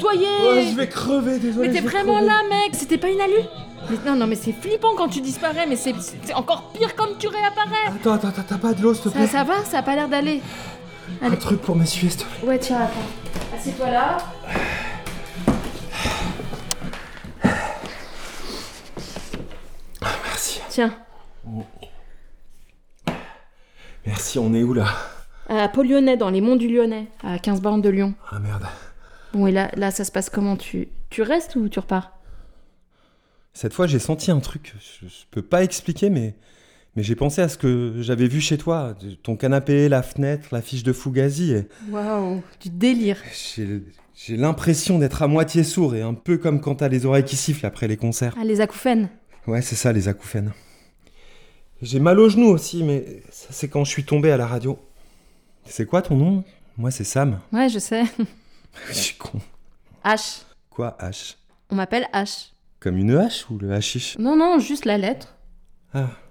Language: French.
nettoyer. Ouais, je vais crever, désolé. Mais t'es vraiment là, mec. C'était pas une alu? Non, mais c'est flippant quand tu disparais, mais c'est encore pire quand tu réapparais. Attends, t'as pas de l'eau, s'il te plaît? Ça va? Ça a pas l'air d'aller. Un truc pour m'essuyer, s'il te plaît. Ouais, tiens, attends. Assieds-toi là. Merci. Tiens. Merci, on est où là? À Pau-Lyonnais, dans les monts du Lyonnais, à 15 bornes de Lyon. Ah merde. Bon, et là ça se passe comment? Tu restes ou tu repars? Cette fois, j'ai senti un truc. Je peux pas expliquer, mais j'ai pensé à ce que j'avais vu chez toi. Ton canapé, la fenêtre, la fiche de Fugazi. Et Waouh, du délire. j'ai l'impression d'être à moitié sourd et un peu comme quand t'as les oreilles qui sifflent après les concerts. Ah, les acouphènes. Ouais, c'est ça, les acouphènes. J'ai mal au genou aussi, mais ça, c'est quand je suis tombé à la radio. C'est quoi ton nom? Moi, c'est Sam. Ouais, je sais. Je suis con. H. Quoi, H? On m'appelle H. Comme une hache ou le hashish? Non, juste la lettre. Ah,